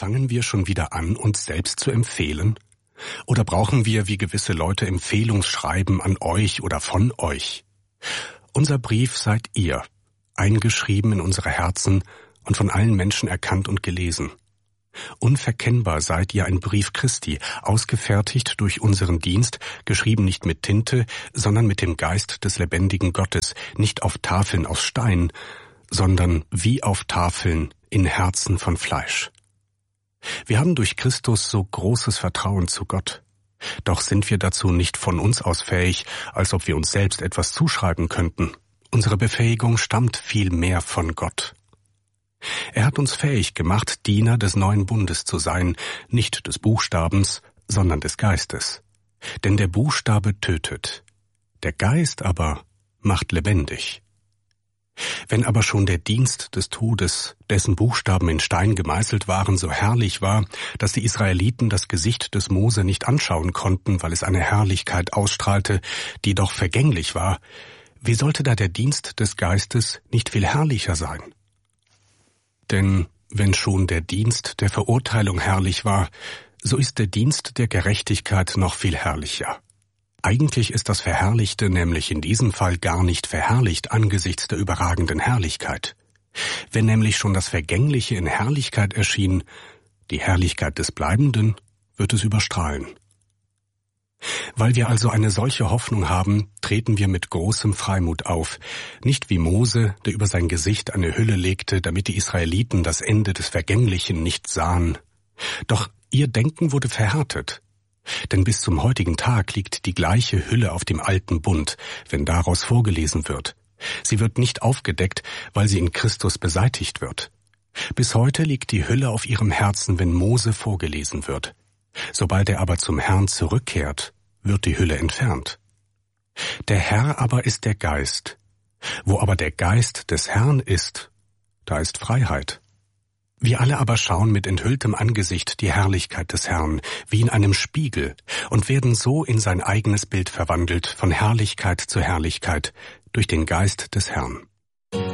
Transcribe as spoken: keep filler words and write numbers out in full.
fangen wir schon wieder an, uns selbst zu empfehlen? Oder brauchen wir wie gewisse Leute Empfehlungsschreiben an euch oder von euch? Unser Brief seid ihr, eingeschrieben in unsere Herzen und von allen Menschen erkannt und gelesen. Unverkennbar seid ihr ein Brief Christi, ausgefertigt durch unseren Dienst, geschrieben nicht mit Tinte, sondern mit dem Geist des lebendigen Gottes, nicht auf Tafeln aus Stein, sondern wie auf Tafeln in Herzen von Fleisch. Wir haben durch Christus so großes Vertrauen zu Gott. Doch sind wir dazu nicht von uns aus fähig, als ob wir uns selbst etwas zuschreiben könnten. Unsere Befähigung stammt vielmehr von Gott. Er hat uns fähig gemacht, Diener des neuen Bundes zu sein, nicht des Buchstabens, sondern des Geistes. Denn der Buchstabe tötet, der Geist aber macht lebendig. Wenn aber schon der Dienst des Todes, dessen Buchstaben in Stein gemeißelt waren, so herrlich war, dass die Israeliten das Gesicht des Mose nicht anschauen konnten, weil es eine Herrlichkeit ausstrahlte, die doch vergänglich war, wie sollte da der Dienst des Geistes nicht viel herrlicher sein? Denn wenn schon der Dienst der Verurteilung herrlich war, so ist der Dienst der Gerechtigkeit noch viel herrlicher. Eigentlich ist das Verherrlichte nämlich in diesem Fall gar nicht verherrlicht angesichts der überragenden Herrlichkeit. Wenn nämlich schon das Vergängliche in Herrlichkeit erschien, die Herrlichkeit des Bleibenden wird es überstrahlen. Weil wir also eine solche Hoffnung haben, treten wir mit großem Freimut auf, nicht wie Mose, der über sein Gesicht eine Hülle legte, damit die Israeliten das Ende des Vergänglichen nicht sahen. Doch ihr Denken wurde verhärtet. Denn bis zum heutigen Tag liegt die gleiche Hülle auf dem alten Bund, wenn daraus vorgelesen wird. Sie wird nicht aufgedeckt, weil sie in Christus beseitigt wird. Bis heute liegt die Hülle auf ihrem Herzen, wenn Mose vorgelesen wird. Sobald er aber zum Herrn zurückkehrt, wird die Hülle entfernt. Der Herr aber ist der Geist. Wo aber der Geist des Herrn ist, da ist Freiheit. Wir alle aber schauen mit enthülltem Angesicht die Herrlichkeit des Herrn, wie in einem Spiegel, und werden so in sein eigenes Bild verwandelt, von Herrlichkeit zu Herrlichkeit, durch den Geist des Herrn.